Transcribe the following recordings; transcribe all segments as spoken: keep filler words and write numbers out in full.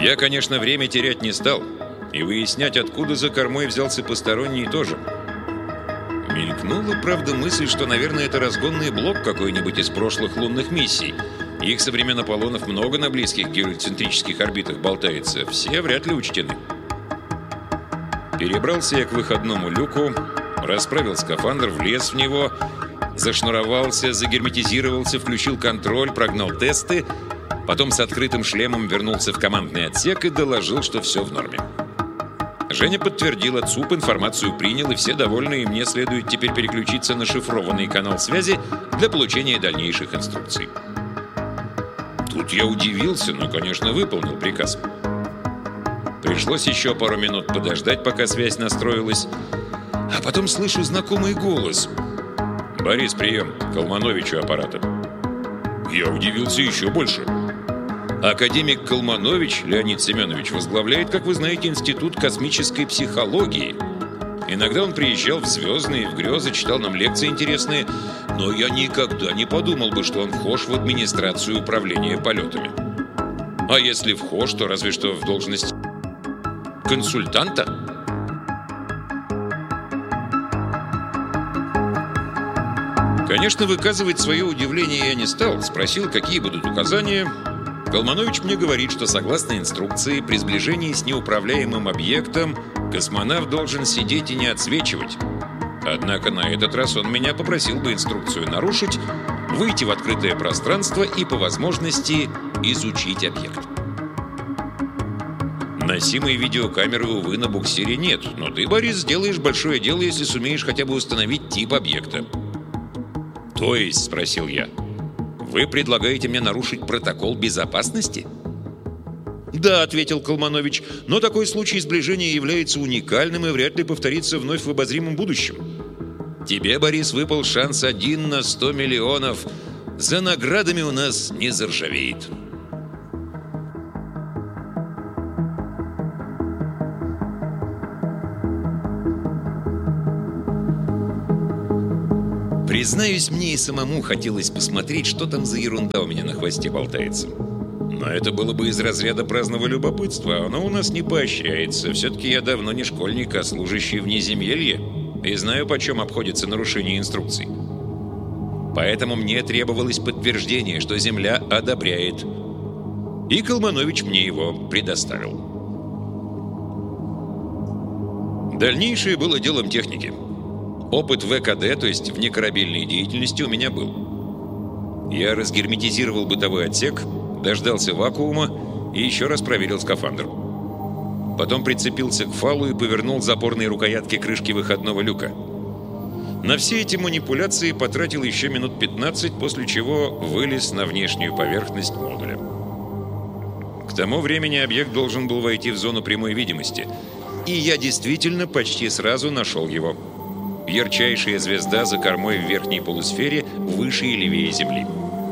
Я, конечно, время терять не стал, и выяснять, откуда за кормой взялся посторонний, тоже. Мелькнула, правда, мысль, что, наверное, это разгонный блок какой-нибудь из прошлых лунных миссий. Их со времен Аполлонов много на близких гелиоцентрических орбитах болтается. Все вряд ли учтены. Перебрался я к выходному люку, расправил скафандр, влез в него, зашнуровался, загерметизировался, включил контроль, прогнал тесты, потом с открытым шлемом вернулся в командный отсек и доложил, что все в норме. Женя подтвердил, ЦУП информацию принял, и все довольны, и мне следует теперь переключиться на шифрованный канал связи для получения дальнейших инструкций. Тут я удивился, но, конечно, выполнил приказ. Пришлось еще пару минут подождать, пока связь настроилась, а потом слышу знакомый голос. «Борис, прием, Колмановичу аппарата». Я удивился еще больше. Академик Колманович Леонид Семенович возглавляет, как вы знаете, Институт космической психологии. Иногда он приезжал в «Звездные», в «Грезы», читал нам лекции интересные, но я никогда не подумал бы, что он вхож в администрацию управления полетами. А если вхож, то разве что в должность консультанта. Конечно, выказывать свое удивление я не стал. Спросил, какие будут указания. Колманович мне говорит, что согласно инструкции, при сближении с неуправляемым объектом космонавт должен сидеть и не отсвечивать. Однако на этот раз он меня попросил бы инструкцию нарушить, выйти в открытое пространство и, по возможности, изучить объект. Носимой видеокамеры, увы, на буксире нет, но ты, Борис, сделаешь большое дело, если сумеешь хотя бы установить тип объекта. «То есть?» – спросил я. «Вы предлагаете мне нарушить протокол безопасности?» «Да», – ответил Колманович, – «но такой случай сближения является уникальным и вряд ли повторится вновь в обозримом будущем. Тебе, Борис, выпал шанс один на сто миллионов. За наградами у нас не заржавеет». Признаюсь, мне и самому хотелось посмотреть, что там за ерунда у меня на хвосте болтается. Но это было бы из разряда праздного любопытства, а оно у нас не поощряется. Все-таки я давно не школьник, а служащий в внеземелье, и знаю, почем обходится нарушение инструкций. Поэтому мне требовалось подтверждение, что Земля одобряет. И Колманович мне его предоставил. Дальнейшее было делом техники. Опыт в ВКД, то есть внекорабельной деятельности, у меня был. Я разгерметизировал бытовой отсек, дождался вакуума и еще раз проверил скафандр. Потом прицепился к фалу и повернул запорные рукоятки крышки выходного люка. На все эти манипуляции потратил еще минут пятнадцать, после чего вылез на внешнюю поверхность модуля. К тому времени объект должен был войти в зону прямой видимости, и я действительно почти сразу нашел его. Ярчайшая звезда за кормой в верхней полусфере, выше и левее Земли.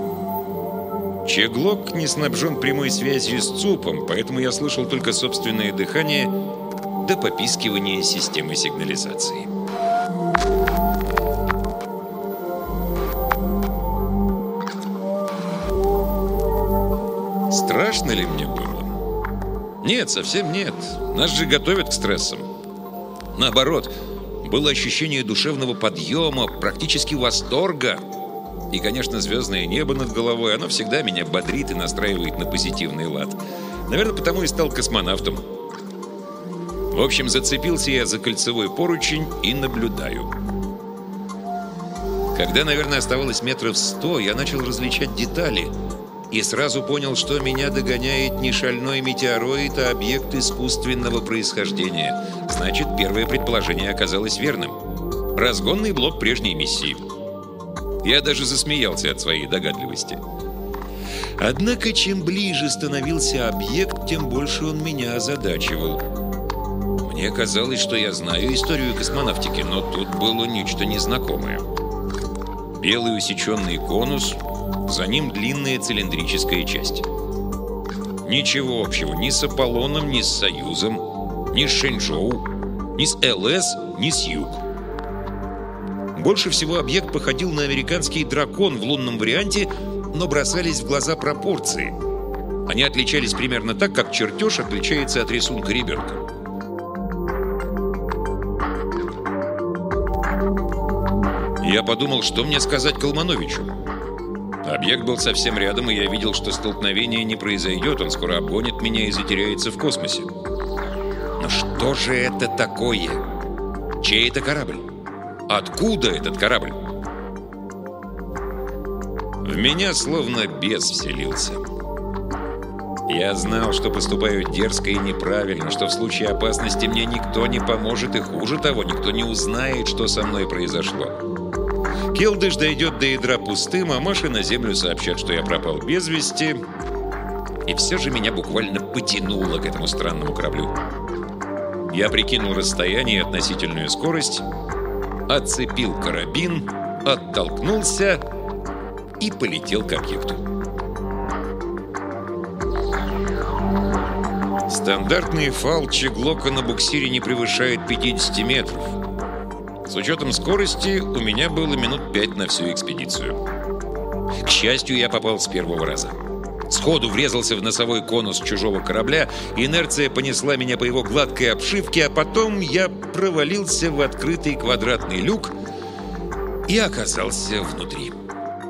Чеглок не снабжен прямой связью с ЦУПом, поэтому я слышал только собственное дыхание до попискивания системы сигнализации. Страшно ли мне было? Нет, совсем нет. Нас же готовят к стрессам. Наоборот, было ощущение душевного подъема, практически восторга. И, конечно, звездное небо над головой, оно всегда меня бодрит и настраивает на позитивный лад. Наверное, потому и стал космонавтом. В общем, зацепился я за кольцевой поручень и наблюдаю. Когда, наверное, оставалось метров сто, я начал различать детали и сразу понял, что меня догоняет не шальной метеороид, а объект искусственного происхождения. Значит, первое предположение оказалось верным. Разгонный блок прежней миссии. Я даже засмеялся от своей догадливости. Однако, чем ближе становился объект, тем больше он меня озадачивал. Мне казалось, что я знаю историю космонавтики, но тут было нечто незнакомое. Белый усеченный конус, за ним длинная цилиндрическая часть. Ничего общего ни с Аполлоном, ни с Союзом, ни с Шэньчжоу, ни с ЛС, ни с Юг. Больше всего объект походил на американский дракон в лунном варианте, но бросались в глаза пропорции. Они отличались примерно так, как чертеж отличается от рисунка ребенка. Я подумал, что мне сказать Колмановичу. Объект был совсем рядом, и я видел, что столкновение не произойдет. Он скоро обгонит меня и затеряется в космосе. Но что же это такое? Чей это корабль? Откуда этот корабль? В меня словно бес вселился. Я знал, что поступаю дерзко и неправильно, что в случае опасности мне никто не поможет, и хуже того, никто не узнает, что со мной произошло. Келдыш дойдет до ядра пустым, а Маше на землю сообщат, что я пропал без вести. И все же меня буквально потянуло к этому странному кораблю. Я прикинул расстояние и относительную скорость, отцепил карабин, оттолкнулся и полетел к объекту. Стандартный фал Чеглока на буксире не превышает пятьдесят метров. С учетом скорости у меня было минут пять на всю экспедицию. К счастью, я попал с первого раза. Сходу врезался в носовой конус чужого корабля, инерция понесла меня по его гладкой обшивке, а потом я провалился в открытый квадратный люк и оказался внутри.